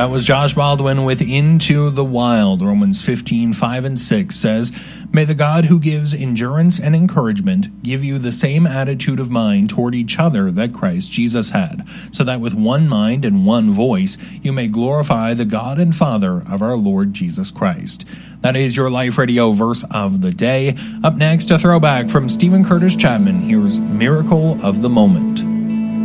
That was Josh Baldwin with Into the Wild. Romans 15:5 and 6 says, "May the God who gives endurance and encouragement give you the same attitude of mind toward each other that Christ Jesus had, so that with one mind and one voice you may glorify the God and Father of our Lord Jesus Christ." That is your Life Radio verse of the day. Up next, a throwback from Stephen Curtis Chapman. Here's Miracle of the Moment.